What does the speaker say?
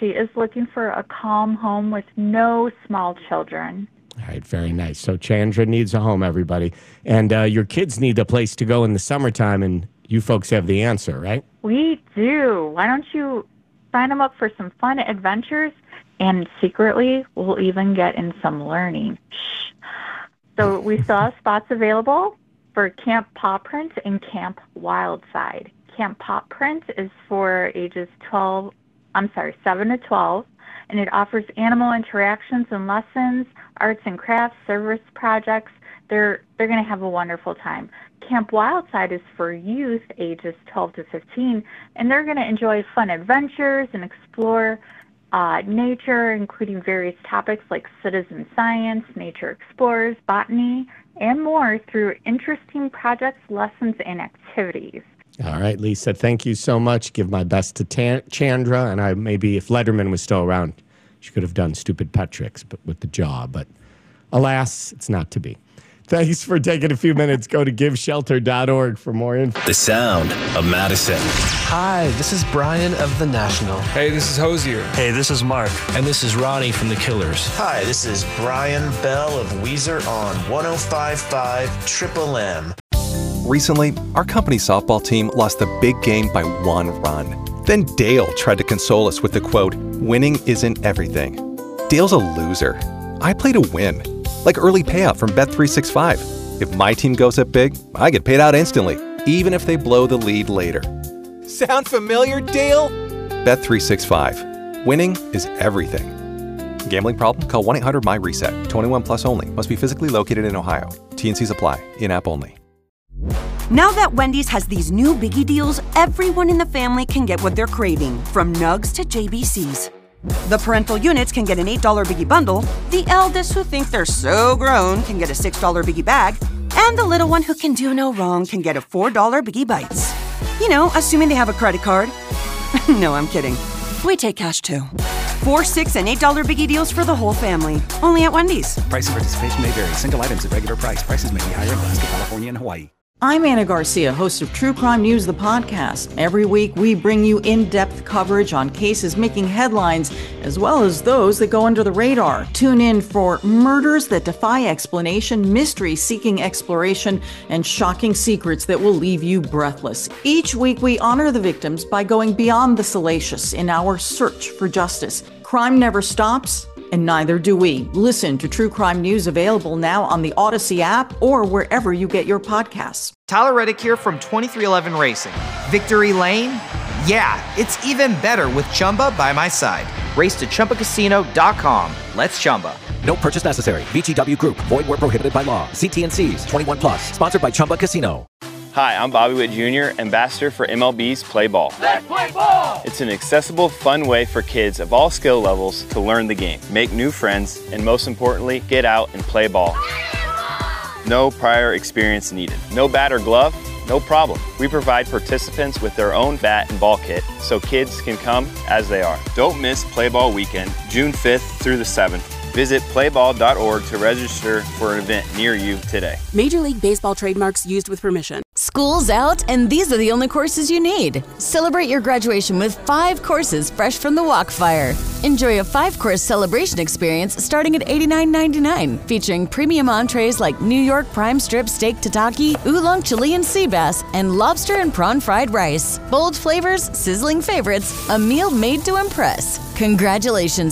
She is looking for a calm home with no small children. All right, very nice. So Chandra needs a home, everybody. And your kids need a place to go in the summertime, and you folks have the answer, right? We do. Why don't you sign them up for some fun adventures, and secretly we'll even get in some learning. Shh. So we still have spots available for Camp Paw Print and Camp Wildside. Camp Paw Print is for ages 7 to 12, and it offers animal interactions and lessons, arts and crafts, service projects. They're going to have a wonderful time. Camp Wildside is for youth ages 12 to 15, and they're going to enjoy fun adventures and explore nature, including various topics like citizen science, nature explorers, botany, and more through interesting projects, lessons, and activities. All right, Lisa, thank you so much. Give my best to Chandra, and maybe if Letterman was still around, she could have done stupid pet tricks but with the jaw, but alas, it's not to be. Thanks for taking a few minutes. Go to giveshelter.org for more info. The sound of Madison. Hi, this is Brian of The National. Hey, this is Hosier. Hey, this is Mark. And this is Ronnie from The Killers. Hi, this is Brian Bell of Weezer on 105.5 Triple M. Recently, our company softball team lost the big game by 1 run. Then Dale tried to console us with the quote, "Winning isn't everything." Dale's a loser. I play to win. Like early payout from Bet365. If my team goes up big, I get paid out instantly, even if they blow the lead later. Sound familiar, Dale? Bet365. Winning is everything. Gambling problem? Call 1-800-MY-RESET. 21 plus only. Must be physically located in Ohio. T&Cs apply. In-app only. Now that Wendy's has these new biggie deals, everyone in the family can get what they're craving, from nugs to JBCs. The parental units can get an $8 biggie bundle, the eldest who think they're so grown can get a $6 biggie bag, and the little one who can do no wrong can get a $4 biggie bites. You know, assuming they have a credit card. No, I'm kidding. We take cash too. $4, $6, and $8 biggie deals for the whole family. Only at Wendy's. Price and participation may vary. Single items at regular price. Prices may be higher in Alaska, California, and Hawaii. I'm Anna Garcia, host of True Crime News, the podcast. Every week, we bring you in-depth coverage on cases making headlines, as well as those that go under the radar. Tune in for murders that defy explanation, mystery seeking exploration, and shocking secrets that will leave you breathless. Each week, we honor the victims by going beyond the salacious in our search for justice. Crime never stops, and neither do we. Listen to True Crime News, available now on the Odyssey app or wherever you get your podcasts. Tyler Reddick here from 2311 Racing. Victory Lane? Yeah, it's even better with Chumba by my side. Race to ChumbaCasino.com. Let's Chumba. No purchase necessary. VGW Group. Void where prohibited by law. See T&Cs. 21 plus. Sponsored by Chumba Casino. Hi, I'm Bobby Witt Jr., ambassador for MLB's Play Ball. Let's play ball! It's an accessible, fun way for kids of all skill levels to learn the game, make new friends, and most importantly, get out and play ball. No prior experience needed. No bat or glove? No problem. We provide participants with their own bat and ball kit so kids can come as they are. Don't miss Play Ball Weekend, June 5th through the 7th. Visit playball.org to register for an event near you today. Major League Baseball trademarks used with permission. School's out, and these are the only courses you need. Celebrate your graduation with 5 courses fresh from the Walkfire. Enjoy a 5-course celebration experience starting at $89.99, featuring premium entrees like New York prime strip steak tataki, oolong Chilean sea bass, and lobster and prawn fried rice. Bold flavors, sizzling favorites, a meal made to impress. Congratulations